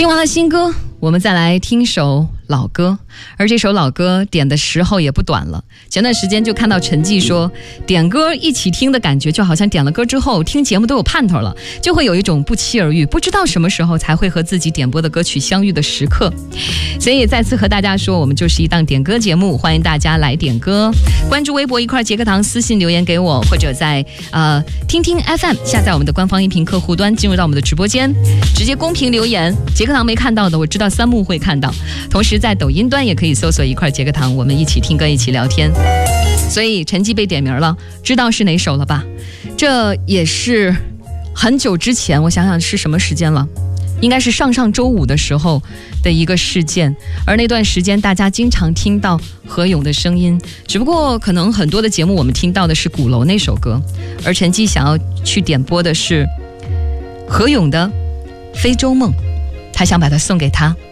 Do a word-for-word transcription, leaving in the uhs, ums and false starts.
听完了新歌，我们再来听首老歌，而这首老歌点的时候也不短了。前段时间就看到陈记说，点歌一起听的感觉就好像点了歌之后听节目都有盼头了，就会有一种不期而遇，不知道什么时候才会和自己点播的歌曲相遇的时刻。所以再次和大家说，我们就是一档点歌节目，欢迎大家来点歌。关注微博一块杰课堂，私信留言给我，或者在呃听听 F M 下载我们的官方音频客户端，进入到我们的直播间，直接公屏留言。杰课堂没看到的，我知道三木会看到。同时在抖音端也可以搜索一块杰课堂，我们一起听歌一起聊天。所以陈记被点名了，知道是哪首了吧？这也是很久之前，我想想是什么时间了，应该是上上周五的时候的一个事件。而那段时间大家经常听到何勇的声音，只不过可能很多的节目我们听到的是鼓楼那首歌，而陈记想要去点播的是何勇的非洲梦，他想把它送给他。